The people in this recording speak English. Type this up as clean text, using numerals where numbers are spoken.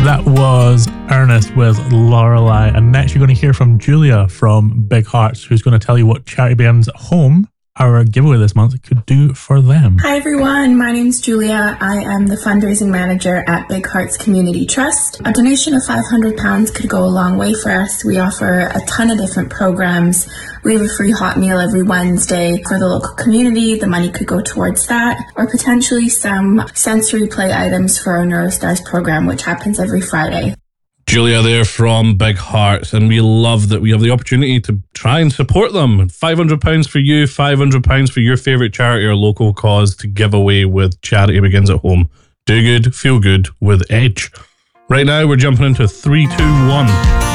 That was Ernest with Lorelei. And next you're going to hear from Julia from Big Hearts, who's going to tell you what Charity Begins at Home, our giveaway this month, could do for them. Hi everyone, my name's Julia. I am the fundraising manager at Big Hearts Community Trust. A donation of £500 could go a long way for us. We offer a ton of different programs. We have a free hot meal every Wednesday for the local community. The money could go towards that, or potentially some sensory play items for our NeuroStars program, which happens every Friday. Julia there from Big Hearts, and we love that we have the opportunity to try and support them. £500 for you, £500 for your favourite charity or local cause to give away with Charity Begins at Home. Do good, feel good with Edge. Right now we're jumping into 3, 2, 1.